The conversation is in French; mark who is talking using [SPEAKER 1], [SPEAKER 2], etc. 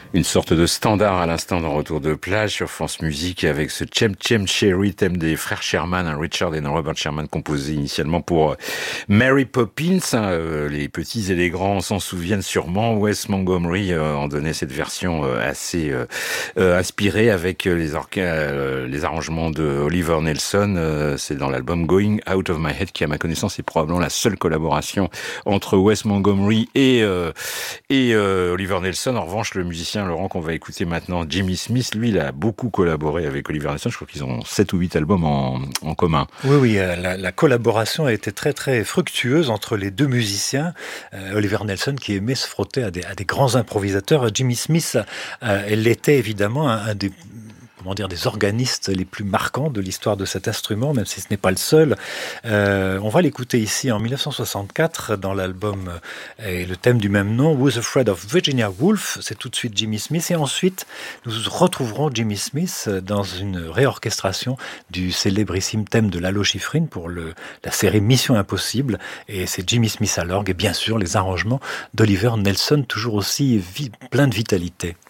[SPEAKER 1] Une sorte de standard à l'instant dans Retour de plage sur France Musique avec ce Chem Chem Cherry, thème des frères Sherman, Richard et Robert Sherman, composé initialement pour Mary Poppins. Les petits et les grands s'en souviennent sûrement. Wes Montgomery en donnait cette version assez inspirée avec les arrangements de Oliver Nelson. C'est dans l'album Going Out of My Head qui, à ma connaissance, est probablement la seule collaboration entre Wes Montgomery et Oliver Nelson. En revanche, le musicien Laurent qu'on va écouter maintenant, Jimmy Smith, lui, il a beaucoup collaboré avec Oliver Nelson. Je crois qu'ils ont 7 ou 8 albums en commun.
[SPEAKER 2] Oui, la collaboration a été très très fructueuse entre les deux musiciens. Oliver Nelson qui aimait se frotter à des grands improvisateurs. Jimmy Smith, elle était évidemment un des organistes les plus marquants de l'histoire de cet instrument, même si ce n'est pas le seul. On va l'écouter ici en 1964 dans l'album et le thème du même nom, Who's Afraid of Virginia Woolf. C'est tout de suite Jimmy Smith et ensuite nous retrouverons Jimmy Smith dans une réorchestration du célébrissime thème de Lalo Schifrin pour la série Mission Impossible, et c'est Jimmy Smith à l'orgue et bien sûr les arrangements d'Oliver Nelson toujours aussi plein de vitalité.